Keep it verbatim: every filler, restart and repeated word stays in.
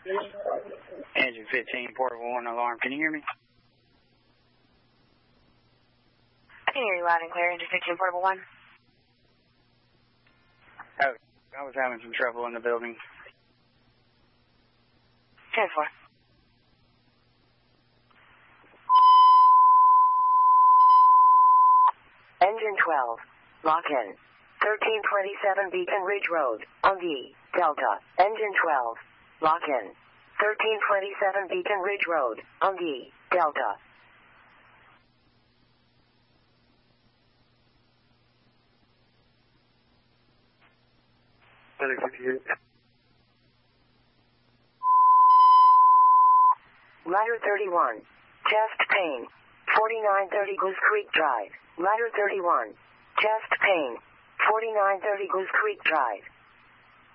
Engine fifteen, portable one alarm. Can you hear me? I can hear you loud and clear. Engine fifteen, portable one. Oh, I was having some trouble in the building. ten four. Engine twelve. Lock in. thirteen twenty-seven Beacon Ridge Road, Ungi, Delta. Engine twelve. Lock in. thirteen twenty-seven Beacon Ridge Road, Ungi, Delta. Ladder thirty-one. Chest pain. forty-nine thirty Goose Creek Drive. Ladder thirty-one. Chest pain. forty-nine thirty Goose Creek Drive.